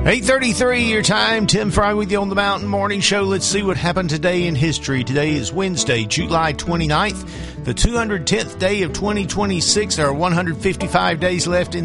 8:33 your time. Tim Fry with you on the Mountain Morning Show. Let's see what happened today in history. Today is Wednesday, July 29th, the 210th day of 2026. There are 155 days left in